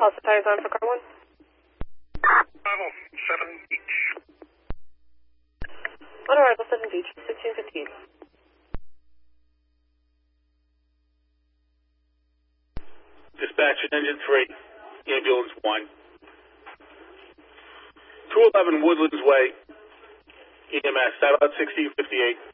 Pulse tires on for car 1. Arrival 7 Beach. On arrival 7 Beach, 1658. Dispatch engine 3, ambulance 1. 211 Woodlands Way, EMS, satellite 1658.